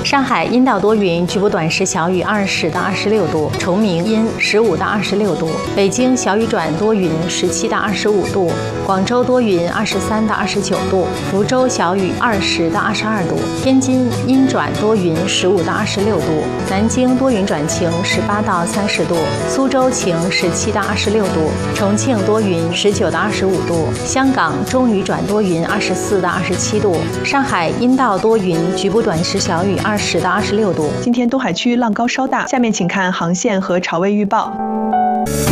上海阴到多云，局部短时小雨，20到26度；崇明阴，15到26度；北京小雨转多云，17到25度；广州多云，23到29度；福州小雨，20到22度；天津阴转多云，15到26度；南京多云转晴，18到30度；苏州晴，17到26度；重庆多云，19到25度；香港中雨转多云，24到27度；上海阴到多云，局部短时小雨，20到26度。 今天东海区浪高稍大，下面请看航线和潮位预报。